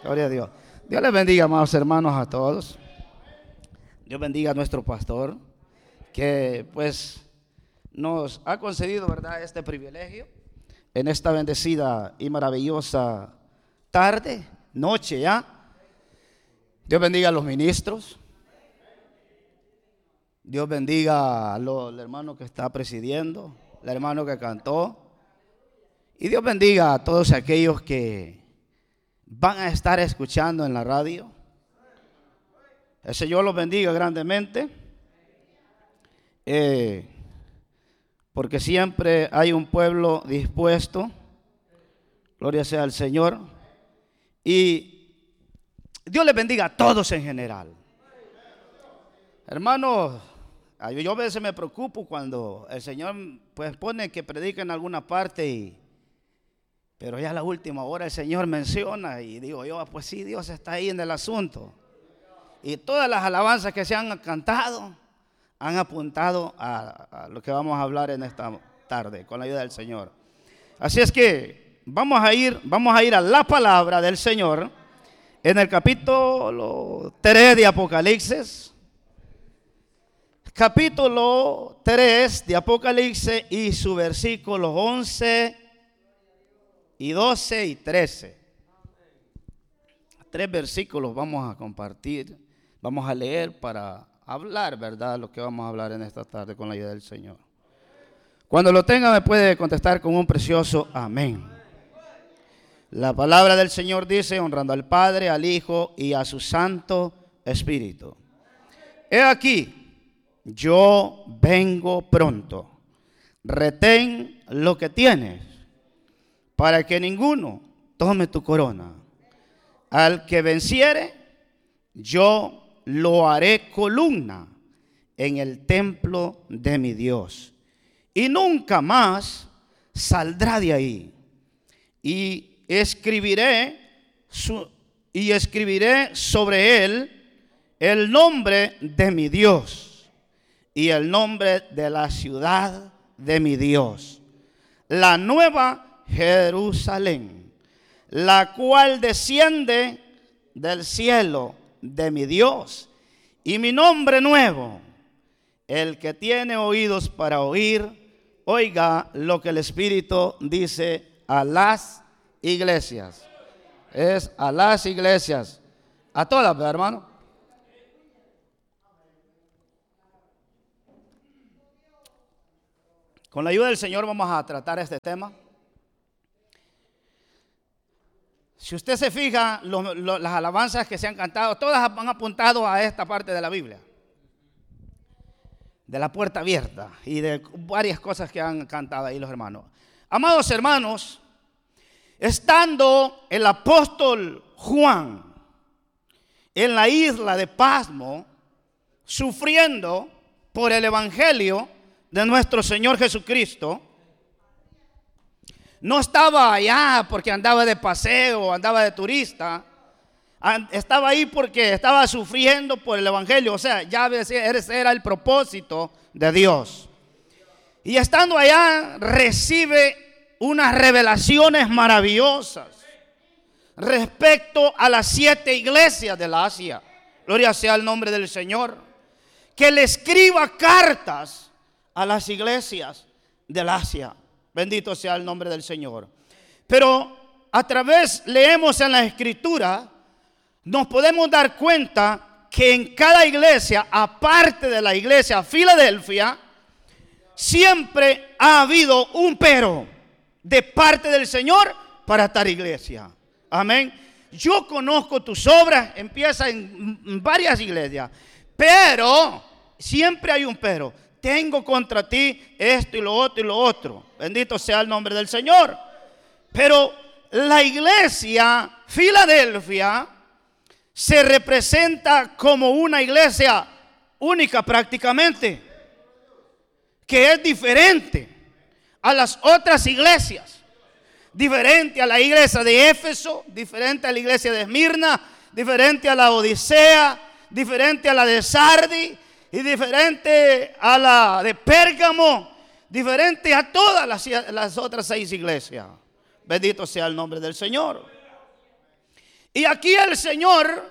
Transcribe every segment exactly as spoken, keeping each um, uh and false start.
Gloria a Dios. Dios les bendiga, amados hermanos, a todos. Dios bendiga a nuestro pastor, que pues nos ha concedido, ¿verdad?, este privilegio en esta bendecida y maravillosa tarde, noche ya. Dios bendiga a los ministros. Dios bendiga al hermano que está presidiendo, al hermano que cantó. Y Dios bendiga a todos aquellos que van a estar escuchando en la radio. El Señor los bendiga grandemente. Eh, porque siempre hay un pueblo dispuesto. Gloria sea al Señor. Y Dios les bendiga a todos en general. Hermanos, yo a veces me preocupo cuando el Señor pues pone que predica en alguna parte y pero ya a la última hora el Señor menciona y digo yo, pues sí, Dios está ahí en el asunto. Y todas las alabanzas que se han cantado han apuntado a, a lo que vamos a hablar en esta tarde con la ayuda del Señor. Así es que vamos a ir, vamos a ir a la palabra del Señor en el capítulo tres de Apocalipsis. Capítulo tres de Apocalipsis y su versículos once y doce y trece. Tres versículos vamos a compartir, vamos a leer para hablar, ¿verdad?, lo que vamos a hablar en esta tarde con la ayuda del Señor. Cuando lo tenga me puede contestar con un precioso amén. La palabra del Señor dice, honrando al Padre, al Hijo y a su Santo Espíritu. He aquí, yo vengo pronto. Retén lo que tienes, para que ninguno tome tu corona. Al que venciere, yo lo haré columna en el templo de mi Dios, y nunca más saldrá de ahí. Y escribiré su, y escribiré sobre él el nombre de mi Dios y el nombre de la ciudad de mi Dios, la nueva Jerusalén, la cual desciende del cielo de mi Dios, y mi nombre nuevo. El que tiene oídos para oír, oiga lo que el Espíritu dice a las iglesias. Es a las iglesias, a todas, hermano. Con la ayuda del Señor vamos a tratar este tema. Si usted se fija, lo, lo, las alabanzas que se han cantado, todas han apuntado a esta parte de la Biblia, de la puerta abierta y de varias cosas que han cantado ahí los hermanos. Amados hermanos, estando el apóstol Juan en la isla de Pasmo, sufriendo por el evangelio de nuestro Señor Jesucristo, no estaba allá porque andaba de paseo, andaba de turista. Estaba ahí porque estaba sufriendo por el evangelio. O sea, ya ese era el propósito de Dios. Y estando allá recibe unas revelaciones maravillosas respecto a las siete iglesias del Asia. Gloria sea el nombre del Señor. Que le escriba cartas a las iglesias del Asia. Bendito sea el nombre del Señor. Pero a través, leemos en la Escritura, nos podemos dar cuenta que en cada iglesia, aparte de la iglesia Filadelfia, siempre ha habido un pero de parte del Señor para tal iglesia. Amén. Yo conozco tus obras, empieza en varias iglesias, pero siempre hay un pero. Tengo contra ti esto y lo otro y lo otro. Bendito sea el nombre del Señor. Pero la iglesia Filadelfia se representa como una iglesia única prácticamente, que es diferente a las otras iglesias, diferente a la iglesia de Éfeso, diferente a la iglesia de Esmirna, diferente a la Odisea, diferente a la de Sardi y diferente a la de Pérgamo, diferente a todas las, las otras seis iglesias. Bendito sea el nombre del Señor. Y aquí el Señor,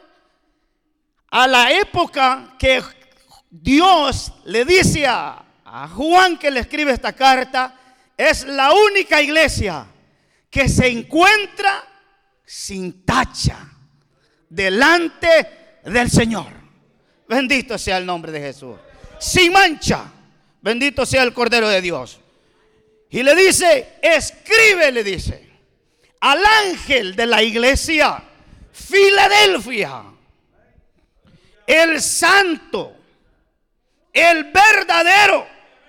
a la época que Dios le dice a, a Juan que le escribe esta carta, es la única iglesia que se encuentra sin tacha delante del Señor. Bendito sea el nombre de Jesús. Sin mancha. Bendito sea el Cordero de Dios. Y le dice, escribe, le dice, al ángel de la iglesia Filadelfia, el santo, el verdadero,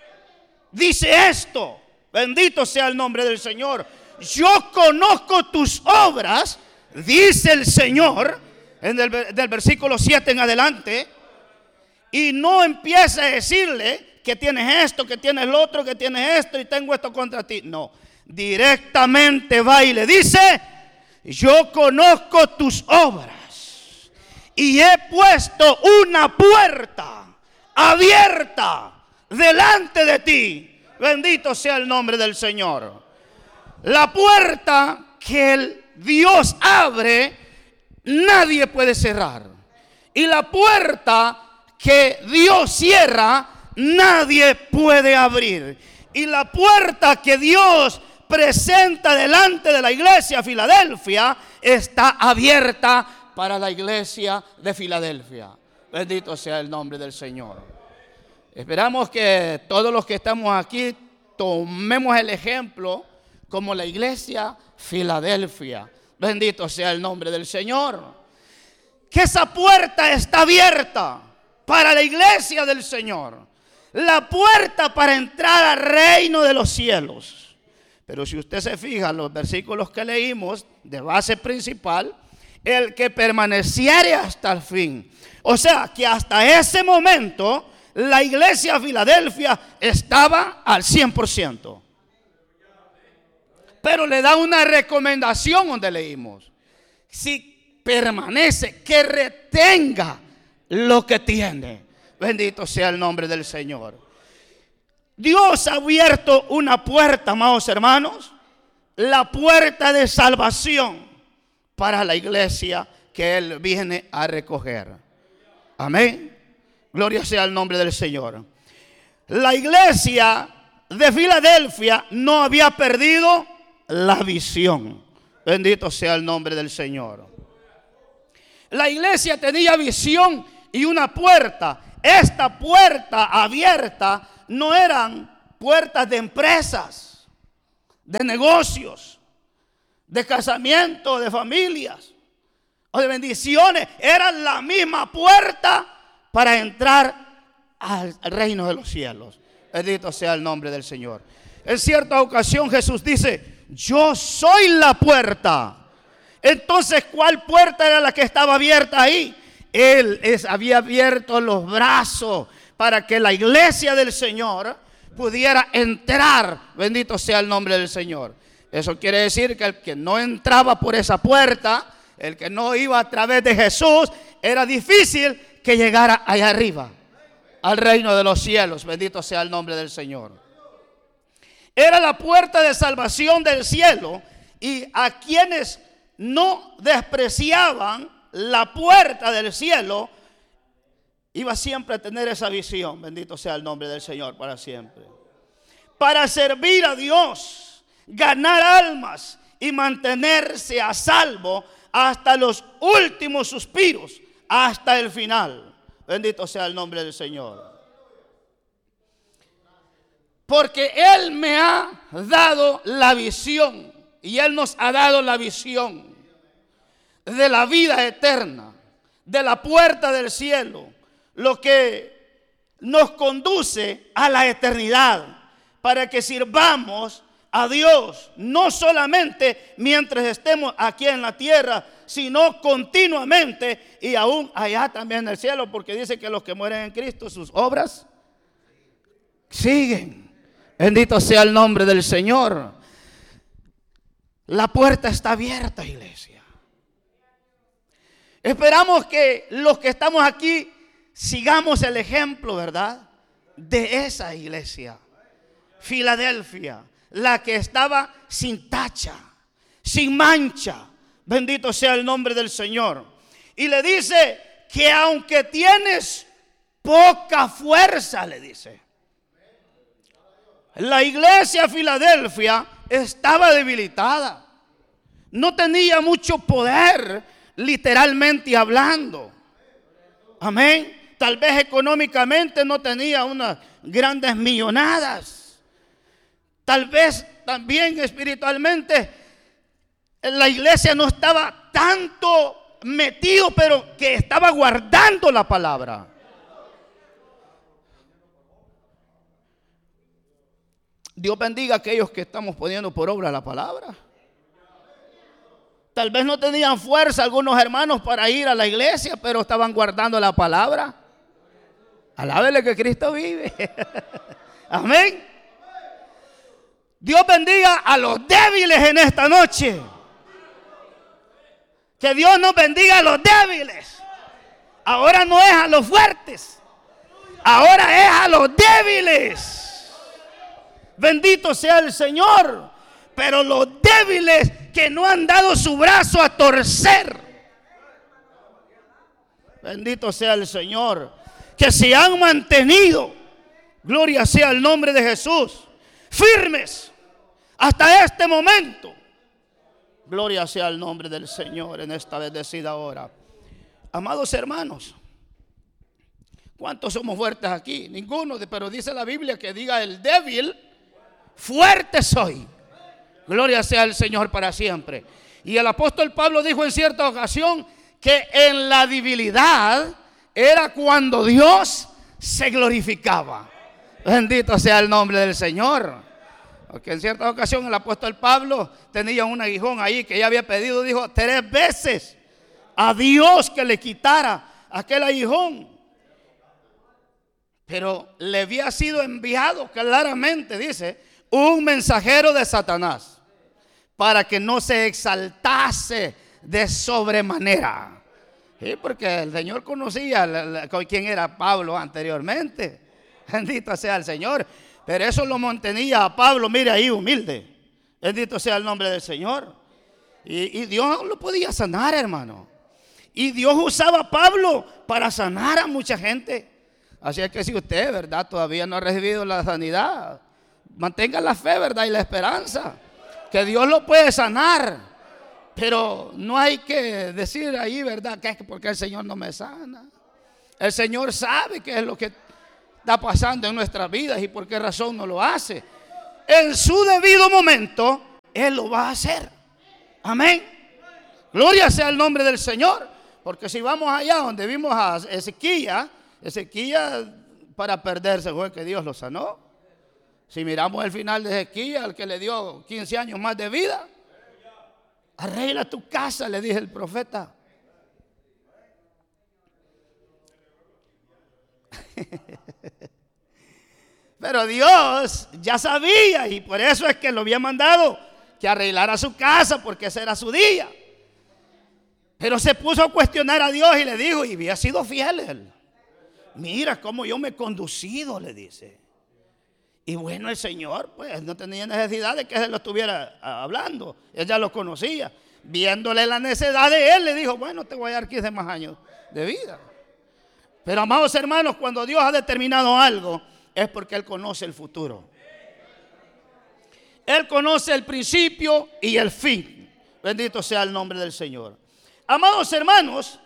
dice esto. Bendito sea el nombre del Señor. Yo conozco tus obras, dice el Señor, en el, del versículo siete en adelante. Y no empieza a decirle que tienes esto, que tienes lo otro, que tienes esto y tengo esto contra ti. No, directamente va y le dice, yo conozco tus obras y he puesto una puerta abierta delante de ti. Bendito sea el nombre del Señor. La puerta que el Dios abre, nadie puede cerrar. Y la puerta que Dios cierra, nadie puede abrir. Y la puerta que Dios presenta delante de la iglesia Filadelfia está abierta para la iglesia de Filadelfia. Bendito sea el nombre del Señor. Esperamos que todos los que estamos aquí tomemos el ejemplo como la iglesia Filadelfia. Bendito sea el nombre del Señor. Que esa puerta está abierta para la iglesia del Señor. La puerta para entrar al reino de los cielos. Pero si usted se fija en los versículos que leímos de base principal, el que permaneciere hasta el fin. O sea que hasta ese momento la iglesia Filadelfia estaba al cien por ciento. Pero le da una recomendación donde leímos. Si permanece, que retenga lo que tiene. Bendito sea el nombre del Señor. Dios ha abierto una puerta, amados hermanos, la puerta de salvación para la iglesia que Él viene a recoger. Amén. Gloria sea el nombre del Señor. La iglesia de Filadelfia no había perdido la visión. Bendito sea el nombre del Señor. La iglesia tenía visión y una puerta. Esta puerta abierta no eran puertas de empresas, de negocios, de casamiento, de familias o de bendiciones. Eran la misma puerta para entrar al reino de los cielos. Bendito sea el nombre del Señor. En cierta ocasión Jesús dice, yo soy la puerta. Entonces, ¿cuál puerta era la que estaba abierta ahí? Él es, había abierto los brazos para que la iglesia del Señor pudiera entrar. Bendito sea el nombre del Señor. Eso quiere decir que el que no entraba por esa puerta, el que no iba a través de Jesús, era difícil que llegara allá arriba, al reino de los cielos. Bendito sea el nombre del Señor. Era la puerta de salvación del cielo, y a quienes no despreciaban la puerta del cielo, iba siempre a tener esa visión. Bendito sea el nombre del Señor para siempre. Para servir a Dios, ganar almas y mantenerse a salvo hasta los últimos suspiros, hasta el final. Bendito sea el nombre del Señor. Porque Él me ha dado la visión, y Él nos ha dado la visión de la vida eterna, de la puerta del cielo, lo que nos conduce a la eternidad, para que sirvamos a Dios, no solamente mientras estemos aquí en la tierra, sino continuamente y aún allá también en el cielo, porque dice que los que mueren en Cristo, sus obras siguen. Bendito sea el nombre del Señor. La puerta está abierta, iglesia. Esperamos que los que estamos aquí sigamos el ejemplo, ¿verdad?, de esa iglesia, Filadelfia, la que estaba sin tacha, sin mancha, Bendito sea el nombre del Señor. Y le dice que aunque tienes poca fuerza, le dice. La iglesia de Filadelfia estaba debilitada. No tenía mucho poder, literalmente hablando. Amén. Tal vez económicamente no tenía unas grandes millonadas. Tal vez también espiritualmente la iglesia no estaba tanto metido, pero que estaba guardando la palabra. Dios bendiga a aquellos que estamos poniendo por obra la palabra. Tal vez no tenían fuerza algunos hermanos para ir a la iglesia, pero estaban guardando la palabra. Alábele que Cristo vive. Amén. Dios bendiga a los débiles en esta noche. Que Dios nos bendiga a los débiles. Ahora no es a los fuertes, ahora es a los débiles. Bendito sea el Señor. Pero los débiles que no han dado su brazo a torcer, bendito sea el Señor, que se han mantenido, gloria sea el nombre de Jesús, firmes hasta este momento. Gloria sea el nombre del Señor en esta bendecida hora. Amados hermanos, ¿cuántos somos fuertes aquí? Ninguno, pero dice la Biblia que diga el débil, fuerte soy. Gloria sea el Señor para siempre. Y el apóstol Pablo dijo en cierta ocasión que en la debilidad era cuando Dios se glorificaba. Bendito sea el nombre del Señor. Porque en cierta ocasión el apóstol Pablo tenía un aguijón ahí que ya había pedido, dijo tres veces a Dios que le quitara aquel aguijón. Pero le había sido enviado claramente, dice, un mensajero de Satanás, para que no se exaltase de sobremanera. Sí, porque el Señor conocía la, la, quién era Pablo anteriormente. Bendito sea el Señor. Pero eso lo mantenía a Pablo, mire ahí, humilde. Bendito sea el nombre del Señor. Y, y Dios lo podía sanar, hermano. Y Dios usaba a Pablo para sanar a mucha gente. Así es que si usted, ¿verdad?, todavía no ha recibido la sanidad, mantenga la fe, ¿verdad?, y la esperanza, que Dios lo puede sanar. Pero no hay que decir ahí, ¿verdad?, que es porque el Señor no me sana. El Señor sabe qué es lo que está pasando en nuestras vidas y por qué razón no lo hace. En su debido momento, Él lo va a hacer. Amén. Gloria sea el nombre del Señor. Porque si vamos allá donde vimos a Ezequías, Ezequías para perderse fue que Dios lo sanó. Si miramos el final de Ezequías, al que le dio quince años más de vida, arregla tu casa, le dije el profeta. Pero Dios ya sabía, y por eso es que lo había mandado que arreglara su casa, porque ese era su día. Pero se puso a cuestionar a Dios y le dijo, y había sido fiel él. Mira cómo yo me he conducido, le dice. Y bueno, el Señor pues no tenía necesidad de que se lo estuviera hablando. Él ya lo conocía. Viéndole la necesidad de él, le dijo, bueno, te voy a dar quince más años de vida. Pero amados hermanos, cuando Dios ha determinado algo, es porque Él conoce el futuro. Él conoce el principio y el fin. Bendito sea el nombre del Señor. Amados hermanos,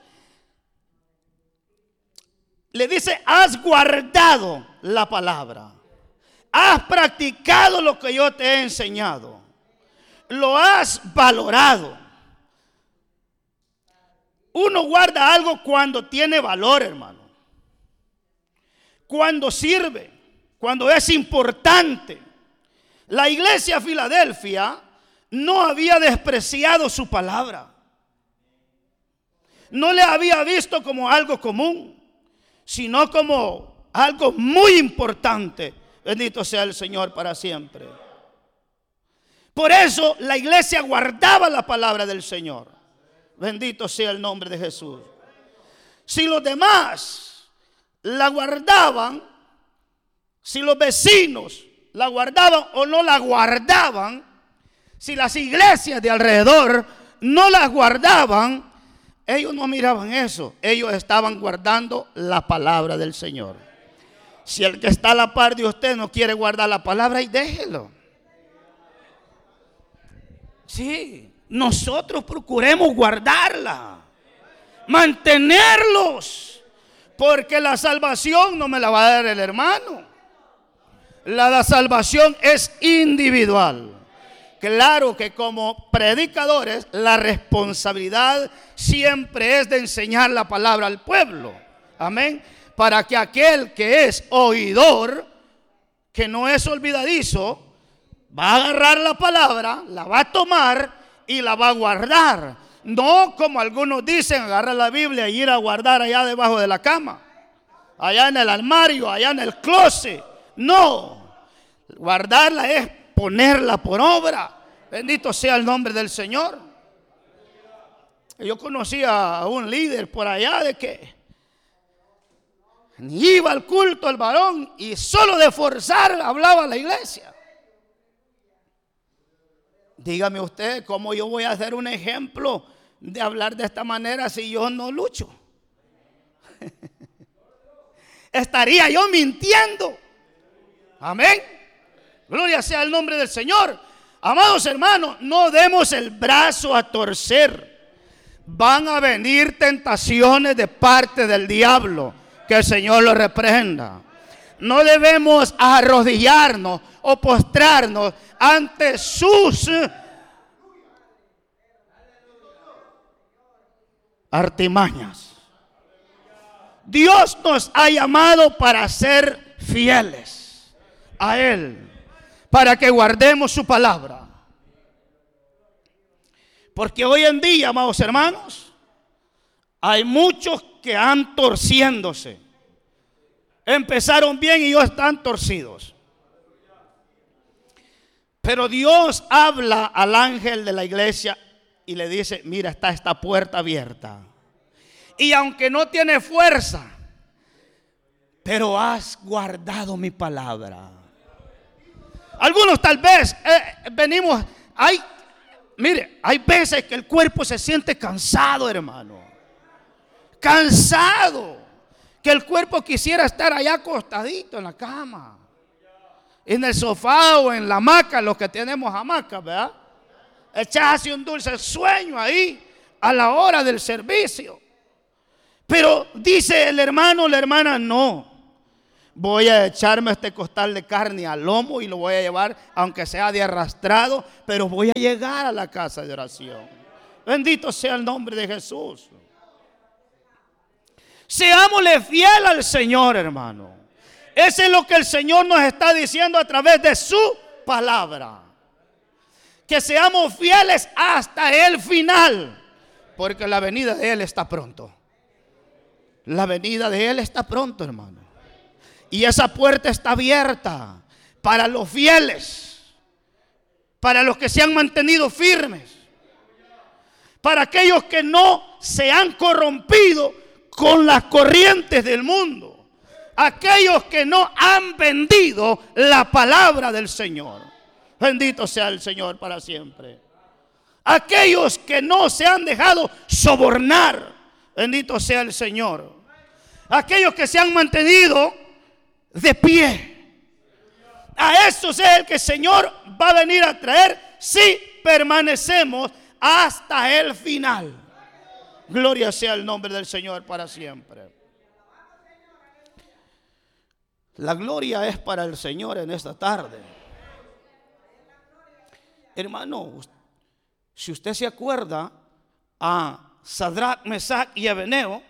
le dice, has guardado la palabra. Has practicado lo que yo te he enseñado. Lo has valorado. Uno guarda algo cuando tiene valor, hermano. Cuando sirve, cuando es importante. La iglesia de Filadelfia no había despreciado su palabra. No le había visto como algo común, sino como algo muy importante. Bendito sea el Señor para siempre. Por eso la iglesia guardaba la palabra del Señor. Bendito sea el nombre de Jesús. Si los demás la guardaban, si los vecinos la guardaban o no la guardaban, si las iglesias de alrededor no las guardaban, ellos no miraban eso. Ellos estaban guardando la palabra del Señor. Si el que está a la par de usted no quiere guardar la palabra, y déjelo. Sí, nosotros procuremos guardarla, mantenerlos, porque la salvación no me la va a dar el hermano. La, la salvación es individual. Claro que como predicadores la responsabilidad siempre es de enseñar la palabra al pueblo. Amén. Para que aquel que es oidor, que no es olvidadizo, va a agarrar la palabra, la va a tomar y la va a guardar. No como algunos dicen, agarrar la Biblia y ir a guardar allá debajo de la cama, allá en el armario, allá en el closet. No, guardarla es ponerla por obra. Bendito sea el nombre del Señor. Yo conocí a un líder por allá de que ni iba al culto el varón y solo de forzar hablaba a la iglesia. Dígame usted, ¿cómo yo voy a hacer un ejemplo de hablar de esta manera si yo no lucho? Estaría yo mintiendo. Amén. Gloria sea el nombre del Señor. Amados hermanos, no demos el brazo a torcer. Van a venir tentaciones de parte del diablo. Que el Señor lo reprenda. No debemos arrodillarnos o postrarnos ante sus artimañas. Dios nos ha llamado para ser fieles a Él, para que guardemos su palabra. Porque hoy en día, amados hermanos, hay muchos que han torciéndose. Empezaron bien y ya están torcidos. Pero Dios habla al ángel de la iglesia y le dice: mira, está esta puerta abierta. Y aunque no tiene fuerza, pero has guardado mi palabra. Algunos tal vez eh, venimos, hay, mire, hay veces que el cuerpo se siente cansado, hermano. Cansado, que el cuerpo quisiera estar allá acostadito en la cama, en el sofá o en la hamaca, los que tenemos hamacas, ¿verdad? Echarse un dulce sueño ahí a la hora del servicio. Pero dice el hermano o la hermana: no, voy a echarme este costal de carne al lomo y lo voy a llevar, aunque sea de arrastrado, pero voy a llegar a la casa de oración. Bendito sea el nombre de Jesús. Seámosle fiel al Señor, hermano. Eso es lo que el Señor nos está diciendo a través de su palabra. Que seamos fieles hasta el final, porque la venida de Él está pronto. La venida de Él está pronto, hermano. Y esa puerta está abierta para los fieles, para los que se han mantenido firmes, para aquellos que no se han corrompido con las corrientes del mundo, aquellos que no han vendido la palabra del Señor. Bendito sea el Señor para siempre. Aquellos que no se han dejado sobornar. Bendito sea el Señor. Aquellos que se han mantenido de pie. A esos es el que el Señor va a venir a traer si permanecemos hasta el final. Gloria sea el nombre del Señor para siempre. La gloria es para el Señor en esta tarde. Hermano, si usted se acuerda, a Sadrach, Mesach y Abednego,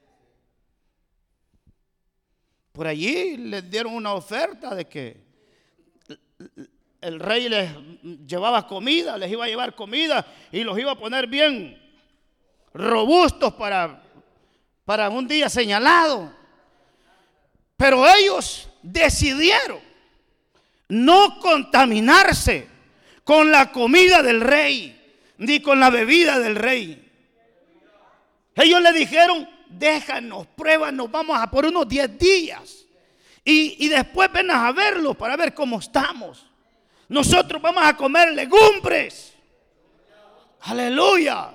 por allí les dieron una oferta de que el rey les llevaba comida, les iba a llevar comida y los iba a poner bien robustos para, para un día señalado. Pero ellos decidieron no contaminarse con la comida del rey, ni con la bebida del rey. Ellos le dijeron: déjanos, pruébanos, vamos a por unos diez días. Y, y después ven a verlo para ver cómo estamos. Nosotros vamos a comer legumbres. Aleluya.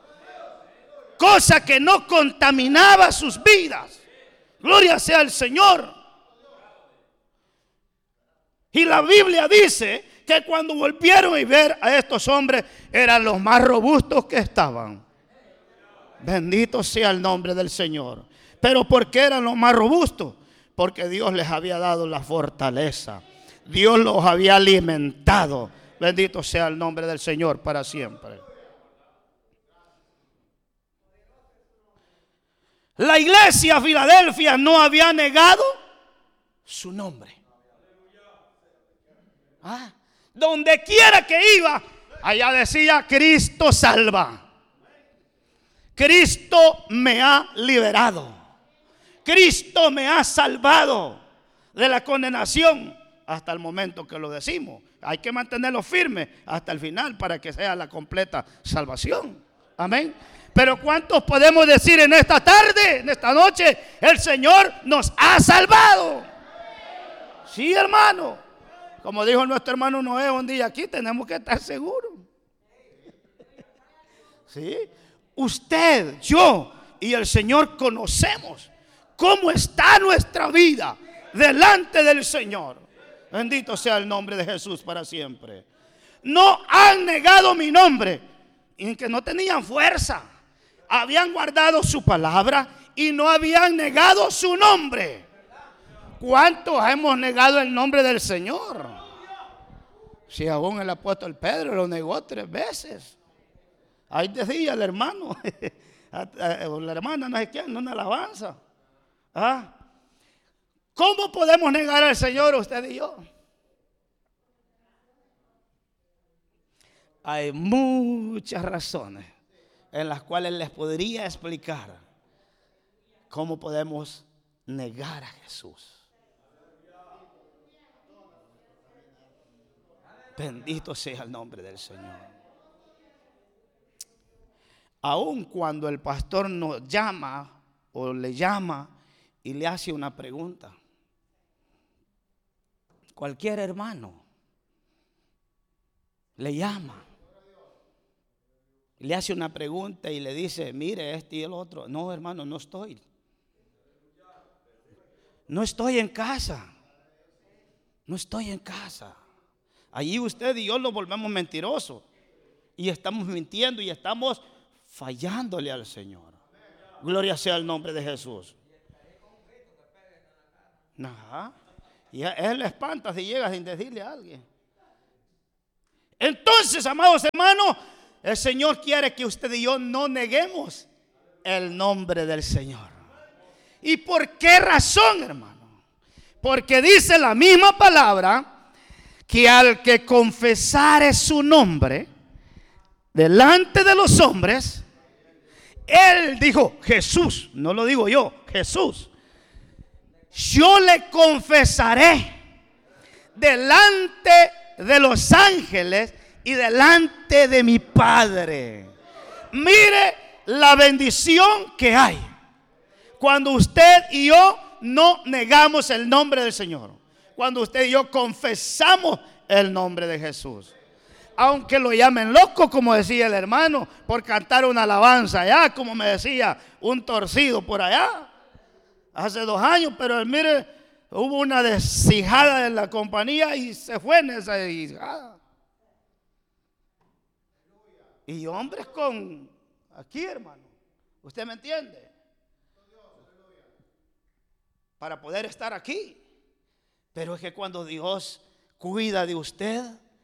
Cosa que no contaminaba sus vidas. Gloria sea al Señor. Y la Biblia dice que cuando volvieron a ver a estos hombres, eran los más robustos que estaban. Bendito sea el nombre del Señor. Pero ¿por qué eran los más robustos? Porque Dios les había dado la fortaleza. Dios los había alimentado. Bendito sea el nombre del Señor para siempre. La iglesia Filadelfia no había negado su nombre. Ah, donde quiera que iba, allá decía: Cristo salva. Cristo me ha liberado. Cristo me ha salvado de la condenación. Hasta el momento que lo decimos. Hay que mantenerlo firme hasta el final para que sea la completa salvación. Amén. Pero ¿cuántos podemos decir en esta tarde, en esta noche, el Señor nos ha salvado? Sí, hermano. Como dijo nuestro hermano Noé un día aquí, tenemos que estar seguros. Sí. Usted, yo y el Señor conocemos cómo está nuestra vida delante del Señor. Bendito sea el nombre de Jesús para siempre. No han negado mi nombre, y que no tenían fuerza. Habían guardado su palabra y no habían negado su nombre. ¿Cuántos hemos negado el nombre del Señor? Si aún el apóstol Pedro lo negó tres veces. Ahí decía el hermano, la hermana, no sé quién, una alabanza. ¿Ah? ¿Cómo podemos negar al Señor, usted y yo? Hay muchas razones en las cuales les podría explicar cómo podemos negar a Jesús. Bendito sea el nombre del Señor. Aun cuando el pastor nos llama o le llama y le hace una pregunta, cualquier hermano le llama, le hace una pregunta y le dice: mire, este y el otro. No, hermano, no estoy. No estoy en casa. No estoy en casa. Allí usted y yo lo volvemos mentirosos. Y estamos mintiendo y estamos fallándole al Señor. Gloria sea el nombre de Jesús. Ajá. Y él le espanta si llega sin decirle a alguien. Entonces, amados hermanos, el Señor quiere que usted y yo no neguemos el nombre del Señor. ¿Y por qué razón, hermano? Porque dice la misma palabra que al que confesare su nombre delante de los hombres, Él dijo, Jesús, no lo digo yo, Jesús, yo le confesaré delante de los ángeles y delante de mi Padre. Mire la bendición que hay cuando usted y yo no negamos el nombre del Señor. Cuando usted y yo confesamos el nombre de Jesús. Aunque lo llamen loco, como decía el hermano, por cantar una alabanza allá, como me decía un torcido por allá, hace dos años, pero mire, hubo una descijada en la compañía y se fue en esa descijada. Y hombres con, aquí hermano, ¿usted me entiende? Para poder estar aquí. Pero es que cuando Dios cuida de usted,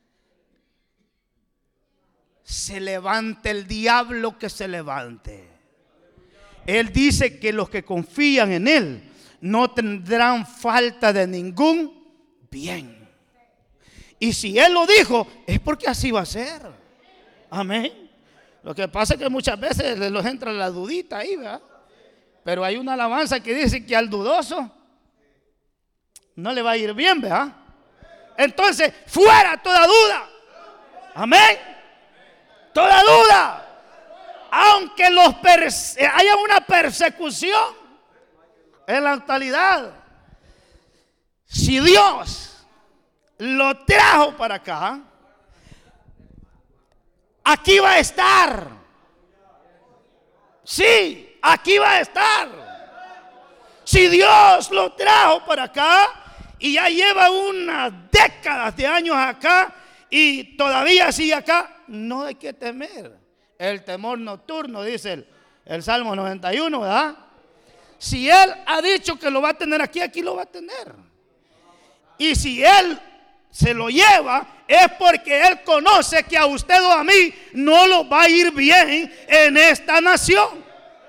se levante el diablo que se levante. Él dice que los que confían en Él no tendrán falta de ningún bien. Y si Él lo dijo, es porque así va a ser. Amén. Lo que pasa es que muchas veces les entra la dudita ahí, ¿verdad? Pero hay una alabanza que dice que al dudoso no le va a ir bien, ¿verdad? Entonces, fuera toda duda. Amén. Toda duda. Aunque los perse- haya una persecución en la actualidad, si Dios lo trajo para acá, aquí va a estar. Sí, aquí va a estar. Si Dios lo trajo para acá y ya lleva unas décadas de años acá y todavía sigue acá, no hay que temer. El temor nocturno, dice el, el Salmo noventa y uno, ¿verdad? Si Él ha dicho que lo va a tener aquí, aquí lo va a tener. Y si Él se lo lleva, es porque Él conoce que a usted o a mí no lo va a ir bien en esta nación.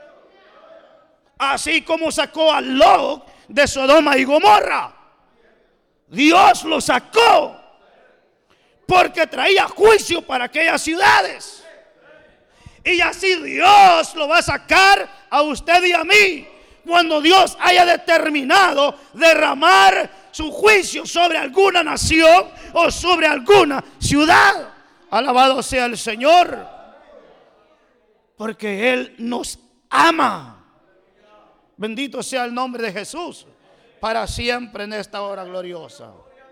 Así como sacó a Lot de Sodoma y Gomorra. Dios lo sacó porque traía juicio para aquellas ciudades. Y así Dios lo va a sacar a usted y a mí cuando Dios haya determinado derramar su juicio sobre alguna nación o sobre alguna ciudad. Alabado sea el Señor, porque Él nos ama. Bendito sea el nombre de Jesús para siempre en esta hora gloriosa.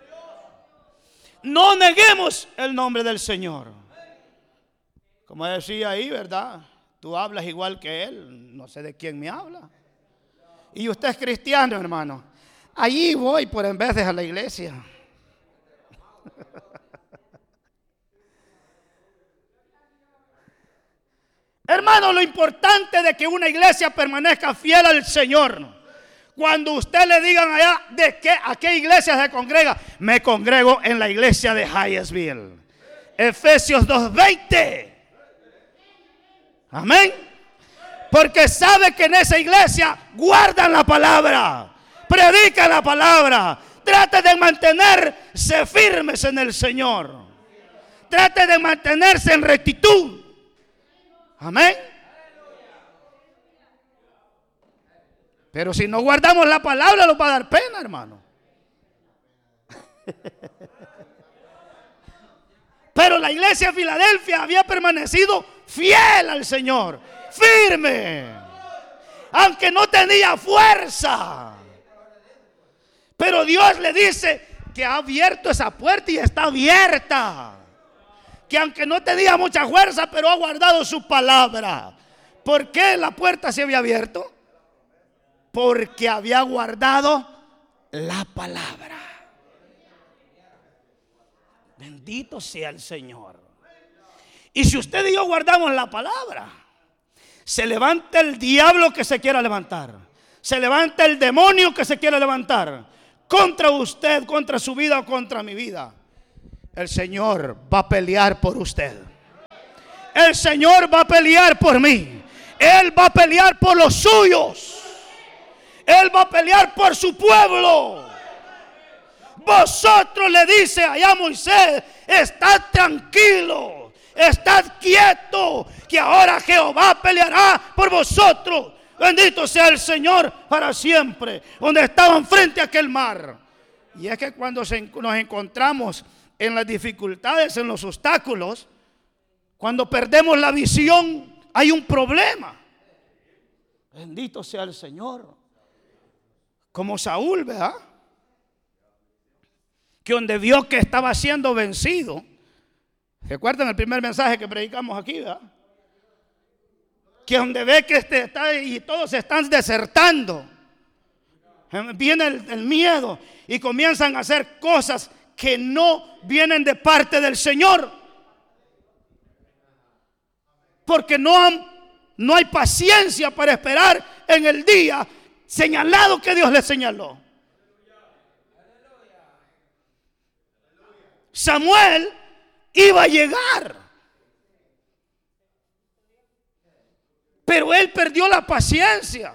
No neguemos el nombre del Señor. Como decía ahí, ¿verdad? Tú hablas igual que Él. No sé de quién me habla. Y usted es cristiano, hermano. Allí voy por en vez de a la iglesia. Hermano, lo importante de que una iglesia permanezca fiel al Señor. Cuando usted le digan allá de qué, a qué iglesia se congrega, me congrego en la iglesia de Hyattsville. Efesios dos veinte. Amén. Porque sabe que en esa iglesia guardan la palabra, predican la palabra. Trate de mantenerse firmes en el Señor. Trate de mantenerse en rectitud. Amén. Pero si no guardamos la palabra, nos va a dar pena, hermano. Pero la iglesia de Filadelfia había permanecido fiel al Señor, firme, aunque no tenía fuerza. Pero Dios le dice que ha abierto esa puerta y está abierta. Que aunque no tenía mucha fuerza, pero ha guardado su palabra. ¿Por qué la puerta se había abierto? Porque había guardado la palabra. Bendito sea el Señor. Y si usted y yo guardamos la palabra, se levanta el diablo que se quiera levantar, se levanta el demonio que se quiera levantar contra usted, contra su vida o contra mi vida, el Señor va a pelear por usted. El Señor va a pelear por mí. Él va a pelear por los suyos. Él va a pelear por su pueblo. Vosotros, le dice allá a Moisés, estad tranquilo, estad quieto, que ahora Jehová peleará por vosotros. Bendito sea el Señor para siempre. Donde estaban frente a aquel mar. Y es que cuando se, nos encontramos en las dificultades, en los obstáculos, cuando perdemos la visión, hay un problema. Bendito sea el Señor. Como Saúl, ¿verdad? Que donde vio que estaba siendo vencido. ¿Recuerdan el primer mensaje que predicamos aquí, verdad? Que donde ve que este está y todos se están desertando, viene el, el miedo y comienzan a hacer cosas que no vienen de parte del Señor, porque no, han, no hay paciencia para esperar en el día señalado que Dios les señaló. Samuel iba a llegar, pero él perdió la paciencia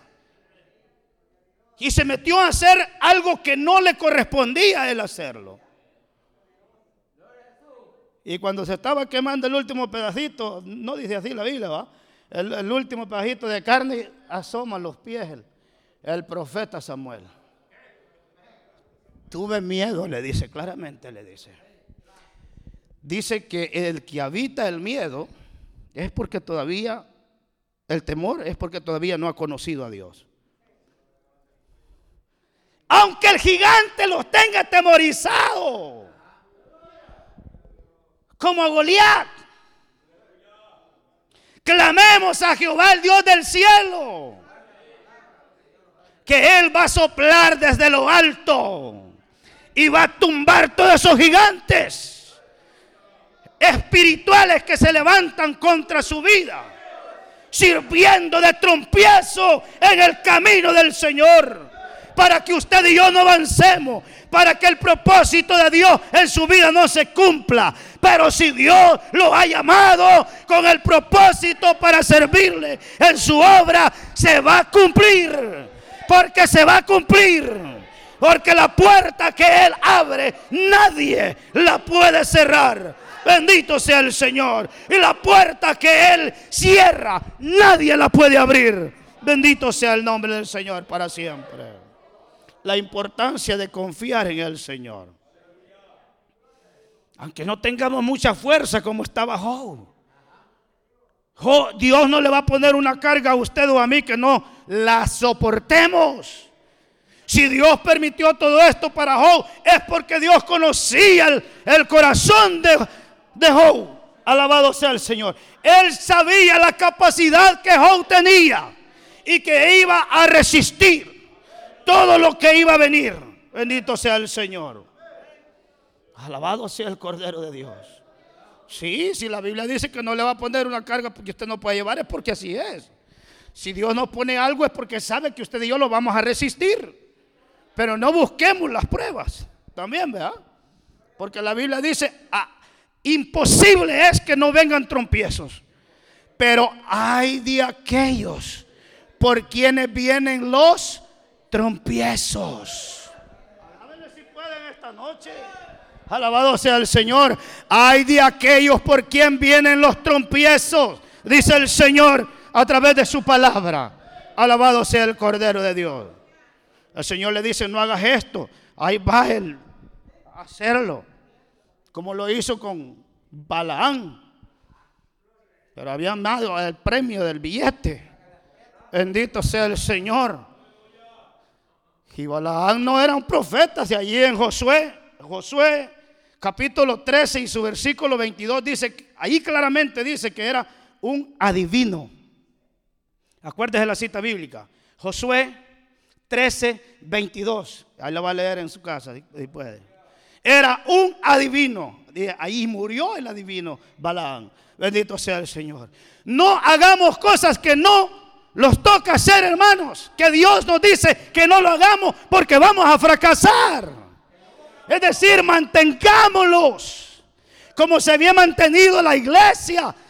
y se metió a hacer algo que no le correspondía a él hacerlo. Y cuando se estaba quemando el último pedacito, no dice así la Biblia, ¿va? El, el último pedacito de carne, asoma los pies el, el profeta Samuel. Tuve miedo, le dice, claramente le dice. Dice que el que habita el miedo es porque todavía, el temor es porque todavía no ha conocido a Dios. Aunque el gigante los tenga atemorizados, como a Goliat, Clamemos a Jehová, el Dios del cielo, que Él va a soplar desde lo alto y va a tumbar todos esos gigantes espirituales que se levantan contra su vida, sirviendo de trompiezo en el camino del Señor, para que usted y yo no avancemos, para que el propósito de Dios en su vida no se cumpla. Pero si Dios lo ha llamado con el propósito para servirle en su obra, se va a cumplir, porque se va a cumplir. Porque la puerta que Él abre, nadie la puede cerrar. Bendito sea el Señor. Y la puerta que Él cierra, nadie la puede abrir. Bendito sea el nombre del Señor para siempre. La importancia de confiar en el Señor. Aunque no tengamos mucha fuerza como estaba Job. Job, Dios no le va a poner una carga a usted o a mí que no la soportemos. Si Dios permitió todo esto para Job, es porque Dios conocía el, el corazón de, de Job. Alabado sea el Señor. Él sabía la capacidad que Job tenía y que iba a resistir todo lo que iba a venir. Bendito sea el Señor. Alabado sea el Cordero de Dios. Sí, si la Biblia dice que no le va a poner una carga porque usted no puede llevar, es porque así es. Si Dios nos pone algo es porque sabe que usted y yo lo vamos a resistir. Pero no busquemos las pruebas también, ¿verdad? Porque la Biblia dice, ah, imposible es que no vengan tropiezos, pero hay de aquellos por quienes vienen los tropiezos. Alábenle si pueden esta noche. Alabado sea el Señor. Hay de aquellos por quien vienen los tropiezos, dice el Señor a través de su palabra. Alabado sea el Cordero de Dios. El Señor le dice, no hagas esto. Ahí va Él a hacerlo, como lo hizo con Balaam. Pero habían dado el premio del billete. Bendito sea el Señor. Y Balaam no era un profeta. Si allí en Josué, Josué capítulo trece y su versículo veintidós dice, ahí claramente dice que era un adivino. Acuérdese de la cita bíblica. Josué trece, veintidós. Ahí lo va a leer en su casa, si puede. Era un adivino. Ahí murió el adivino Balaam. Bendito sea el Señor. No hagamos cosas que no los toca hacer, hermanos. Que Dios nos dice que no lo hagamos porque vamos a fracasar. Es decir, mantengámoslos como se había mantenido la iglesia